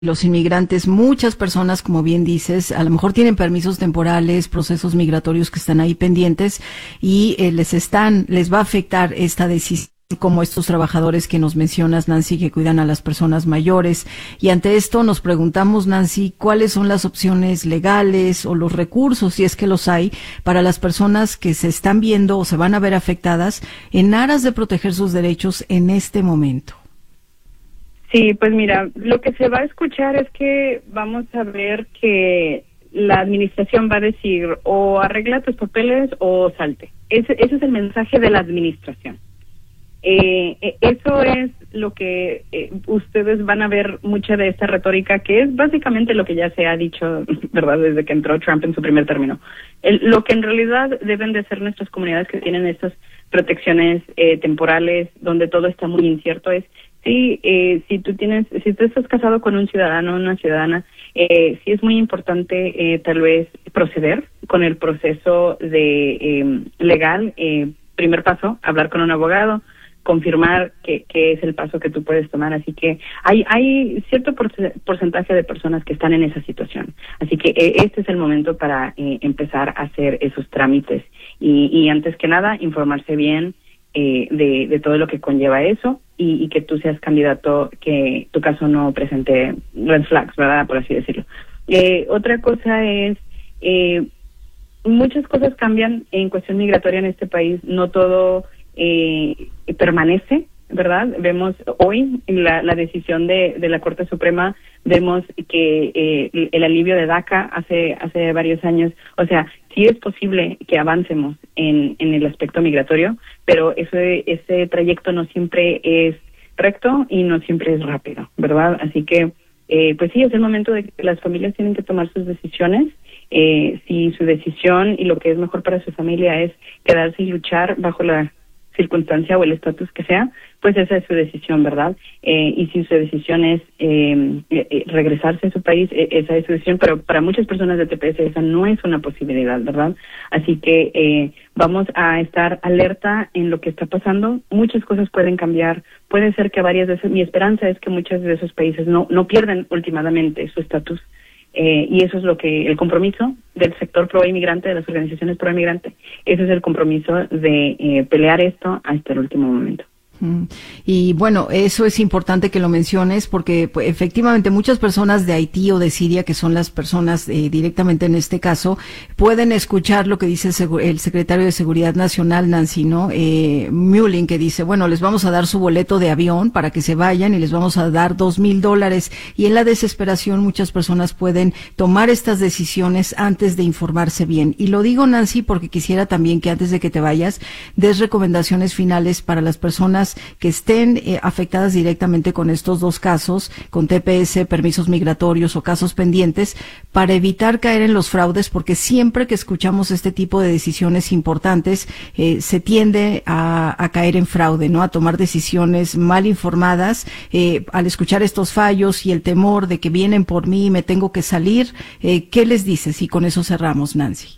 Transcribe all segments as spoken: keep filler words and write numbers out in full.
los inmigrantes, muchas personas, como bien dices, a lo mejor tienen permisos temporales, procesos migratorios que están ahí pendientes y eh, les están, les va a afectar esta decisión, como estos trabajadores que nos mencionas, Nancy, que cuidan a las personas mayores. Y ante esto nos preguntamos, Nancy, ¿cuáles son las opciones legales o los recursos, si es que los hay, para las personas que se están viendo o se van a ver afectadas en aras de proteger sus derechos en este momento? Sí, pues mira, lo que se va a escuchar es que vamos a ver que la administración va a decir o arregla tus papeles o salte. Ese, ese es el mensaje de la administración. Eh, eso es lo que eh, ustedes van a ver mucha de esta retórica, que es básicamente lo que ya se ha dicho, ¿verdad?, desde que entró Trump en su primer término. El, lo que en realidad deben de ser nuestras comunidades que tienen estas protecciones eh, temporales, donde todo está muy incierto, es sí, eh, si tú tienes, si tú estás casado con un ciudadano o una ciudadana, eh, sí es muy importante eh, tal vez proceder con el proceso de eh, legal. Eh, primer paso, hablar con un abogado, confirmar que, que es el paso que tú puedes tomar. Así que hay hay cierto porcentaje de personas que están en esa situación. Así que eh, este es el momento para eh, empezar a hacer esos trámites. Y, y antes que nada, informarse bien eh, de, de todo lo que conlleva eso y, y que tú seas candidato, que tu caso no presente red flags, ¿verdad?, por así decirlo. Eh, otra cosa es... Eh, muchas cosas cambian en cuestión migratoria en este país. No todo eh, permanece, ¿verdad? Vemos hoy la, la decisión de, de la Corte Suprema, vemos que eh, el alivio de DACA hace hace varios años, o sea, sí es posible que avancemos en, en el aspecto migratorio, pero ese, ese trayecto no siempre es recto y no siempre es rápido, ¿verdad? Así que, eh, pues sí, es el momento de que las familias tienen que tomar sus decisiones. Eh, si su decisión y lo que es mejor para su familia es quedarse y luchar bajo la circunstancia o el estatus que sea, pues esa es su decisión, ¿verdad? Eh, y si su decisión es eh, eh, regresarse a su país, eh, esa es su decisión, pero para muchas personas de T P S esa no es una posibilidad, ¿verdad? Así que eh, vamos a estar alerta en lo que está pasando. Muchas cosas pueden cambiar. Puede ser que varias veces, mi esperanza es que muchos de esos países no, no pierdan últimamente su estatus. Eh, y eso es lo que el compromiso del sector pro inmigrante, de las organizaciones pro inmigrante, ese es el compromiso de eh, pelear esto hasta el último momento. Y bueno, eso es importante que lo menciones porque pues, efectivamente muchas personas de Haití o de Siria, que son las personas eh, directamente en este caso, pueden escuchar lo que dice el secretario de Seguridad Nacional, Nancy, ¿no? Eh, Mullin, que dice, bueno, les vamos a dar su boleto de avión para que se vayan y les vamos a dar dos mil dólares. Y en la desesperación muchas personas pueden tomar estas decisiones antes de informarse bien. Y lo digo, Nancy, porque quisiera también que antes de que te vayas, des recomendaciones finales para las personas que estén eh, afectadas directamente con estos dos casos, con T P S, permisos migratorios o casos pendientes, para evitar caer en los fraudes, porque siempre que escuchamos este tipo de decisiones importantes, eh, se tiende a, a caer en fraude, ¿no? A tomar decisiones mal informadas, eh, al escuchar estos fallos y el temor de que vienen por mí y me tengo que salir. Eh, ¿qué les dices? Y con eso cerramos, Nancy.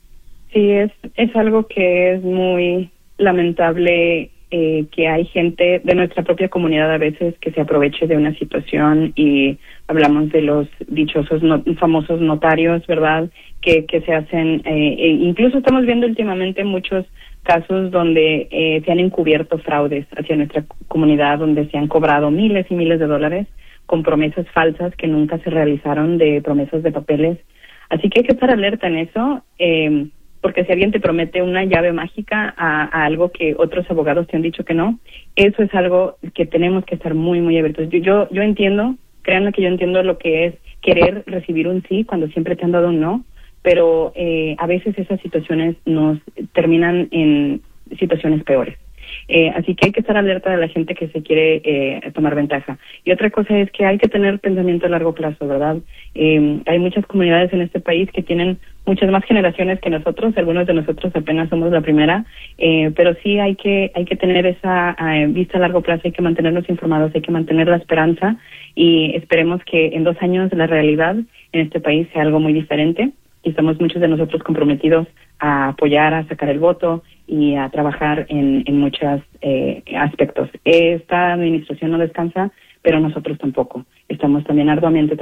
Sí, es, es algo que es muy lamentable. Eh, que hay gente de nuestra propia comunidad a veces que se aproveche de una situación, y hablamos de los dichosos no, famosos notarios, ¿verdad?, que, que se hacen, eh, e incluso estamos viendo últimamente muchos casos donde eh, se han encubierto fraudes hacia nuestra comunidad, donde se han cobrado miles y miles de dólares con promesas falsas que nunca se realizaron, de promesas de papeles. Así que hay que estar alerta en eso, eh, porque si alguien te promete una llave mágica a, a algo que otros abogados te han dicho que no, eso es algo que tenemos que estar muy, muy abiertos. Yo, yo, yo entiendo, créanme que yo entiendo lo que es querer recibir un sí cuando siempre te han dado un no, pero eh, a veces esas situaciones nos terminan en situaciones peores. Eh, así que hay que estar alerta de la gente que se quiere eh, tomar ventaja. Y otra cosa es que hay que tener pensamiento a largo plazo, ¿verdad? Eh, hay muchas comunidades en este país que tienen muchas más generaciones que nosotros. Algunos de nosotros apenas somos la primera, eh, pero sí hay que hay que tener esa eh, vista a largo plazo, hay que mantenernos informados, hay que mantener la esperanza, y esperemos que en dos años la realidad en este país sea algo muy diferente. Y estamos muchos de nosotros comprometidos a apoyar, a sacar el voto y a trabajar en, en muchos eh, aspectos. Esta administración no descansa, pero nosotros tampoco. Estamos también arduamente